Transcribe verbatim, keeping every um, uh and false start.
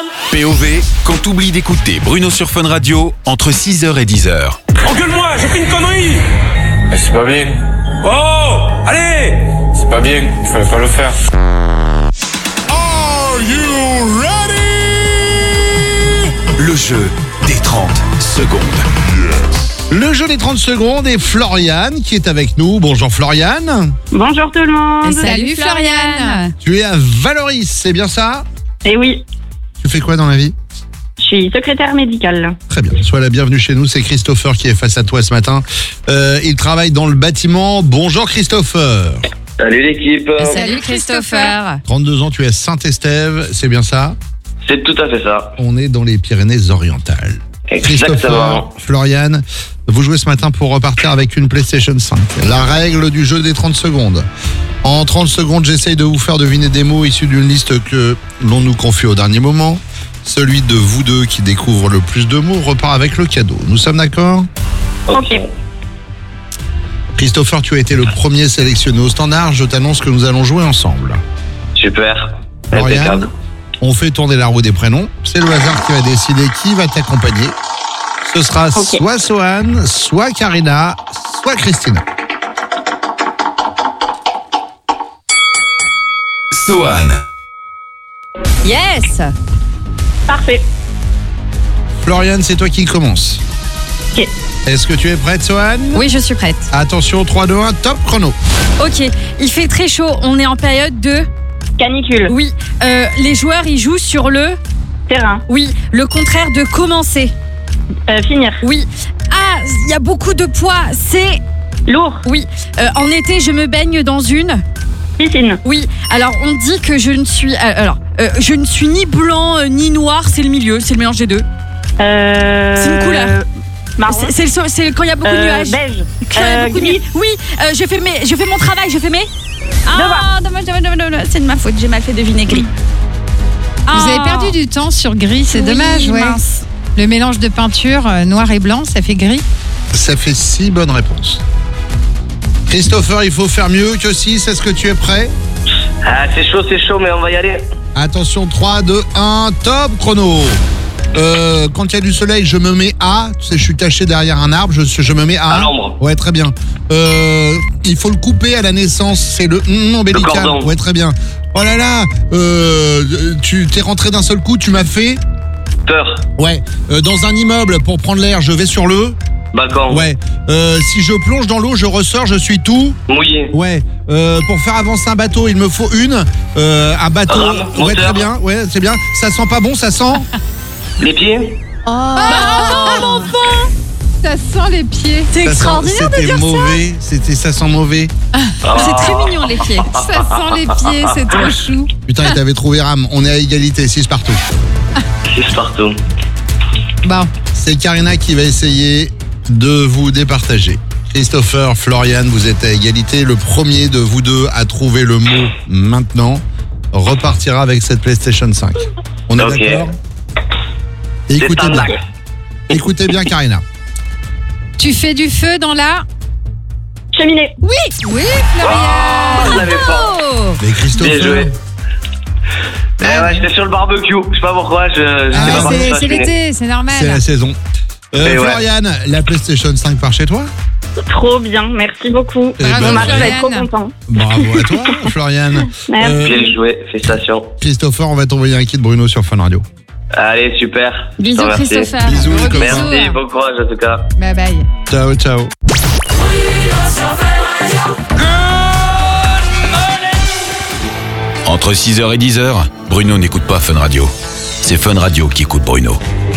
P O V, quand t'oublies d'écouter Bruno sur Fun Radio, entre six heures et dix heures. Engueule-moi, j'ai fait une connerie. Mais c'est pas bien. Oh, allez. C'est pas bien, il fallait pas le faire. Are you ready? Le jeu des trente secondes. Le jeu des trente secondes et Floriane qui est avec nous. Bonjour Floriane. Bonjour tout le monde. Salut Floriane. Tu es à Valoris, c'est bien ça? Et oui, Tu fais quoi dans la vie? je suis secrétaire médicale. Très bien, sois la bienvenue chez nous. C'est Christopher qui est face à toi ce matin. Euh, il travaille dans le bâtiment. Bonjour Christopher. Salut l'équipe. Salut Christopher. trente-deux ans, tu es à Saint-Estève, c'est bien ça? C'est tout à fait ça. On est dans les Pyrénées-Orientales. Christopher, Exactement. Floriane, vous jouez ce matin pour repartir avec une PlayStation cinq. La règle du jeu des trente secondes. En trente secondes, j'essaye de vous faire deviner des mots issus d'une liste que l'on nous confie au dernier moment. Celui de vous deux qui découvre le plus de mots repart avec le cadeau. Nous sommes d'accord? Ok. Christopher, tu as été le premier sélectionné au standard. Je t'annonce que nous allons jouer ensemble. Super. Floriane, Impeccable. on fait tourner la roue des prénoms. C'est le hasard qui va décider qui va t'accompagner. Ce sera Ok. soit Sohan, soit Karina, soit Christina. Sohan, Yes. Parfait. Floriane, c'est toi qui commence. Ok. Est-ce que tu es prête, Sohan? Oui, je suis prête. Attention, trois, deux, un, top chrono. Ok, il fait très chaud. On est en période de... Canicule. Oui, euh, les joueurs, ils jouent sur le... Terrain. Oui, le contraire de commencer. Euh, finir. Oui. Ah, il y a beaucoup de poids. C'est... Lourd. Oui. Euh, en été, je me baigne dans une... Piscine. Oui. Alors, on dit que je ne suis... euh, alors, euh, je ne suis ni blanc, euh, ni noir. C'est le milieu. C'est le mélange des deux. Euh... C'est une couleur. Marron. C'est, c'est, le so- c'est quand il y a beaucoup de Euh, nuages. beige. Quand il y a Euh, beaucoup de gris. nuages. Oui, euh, je, fais mes, je fais mon travail. Je fais mes... Ah, dommage, dommage, dommage, dommage. C'est de ma faute. J'ai mal fait deviner gris. Vous avez perdu du temps sur gris, c'est Oui, dommage, ouais. mince. Le mélange de peinture euh, noir et blanc, ça fait gris. Ça fait six bonnes réponses. Christopher, il faut faire mieux que six. Est-ce que tu es prêt? Ah, c'est chaud, c'est chaud, mais on va y aller. Attention, trois, deux, un, top chrono. Euh, quand il y a du soleil, je me mets à. Tu sais, je suis caché derrière un arbre, je, je me mets à. À l'ombre. Ouais, très bien. Euh, il faut le couper à la naissance. C'est le mm, ombilical. cordon. Ouais, très bien. Oh là là, euh, tu t'es rentré d'un seul coup, tu m'as fait. Peur. Ouais. Euh, dans un immeuble, pour prendre l'air, je vais sur le. Balcon. Ouais. Euh, si je plonge dans l'eau, je ressors, je suis tout. Mouillé. Ouais. Euh, pour faire avancer un bateau, il me faut une. Euh, un bateau. Rame, Ouais, moteur. très bien. Ouais, c'est bien. Ça sent pas bon, ça sent. Les pieds. Ça sent les pieds. C'est Ça sent- extraordinaire de C'était dire mauvais. C'était, ça sent mauvais. ça. C'est très mignon, les pieds. Ça sent les pieds, c'est trop chou. Putain, il t'avait trouvé Ram. On est à égalité, six partout. Six partout. Bon, C'est Karina qui va essayer de vous départager. Christopher, Floriane, vous êtes à égalité. Le premier de vous deux à trouver le mot maintenant repartira avec cette PlayStation cinq. On est Ok. d'accord? Écoutez C'est bien. pas mal. Écoutez bien, Karina. tu fais du feu dans la... Cheminée. Oui, oui, Florian. Je l'avais pas. Oh. Mais Christopher. Bien joué. Eh ouais, j'étais sur le barbecue. Je sais pas pourquoi. Je, j'étais Ah, pas parti C'est sur la c'est cheminée. l'été, c'est normal. C'est la saison. Euh, Et ouais. Floriane, la PlayStation cinq part chez toi? Trop bien. Merci beaucoup. Eh Bravo, ben, Mon mari va être trop Floriane. content. Bravo à toi, Floriane. Merci. Euh, Bien joué. Félicitations. Christopher, on va t'envoyer un kit Bruno sur Fun Radio. Allez, super. Je Bisous, te remercie. Christopher. Bisous, Gros les copains. bisous. Merci. Bon courage en tout cas. Bye bye. Ciao, ciao. entre six heures et dix heures, Bruno n'écoute pas Fun Radio. C'est Fun Radio qui écoute Bruno.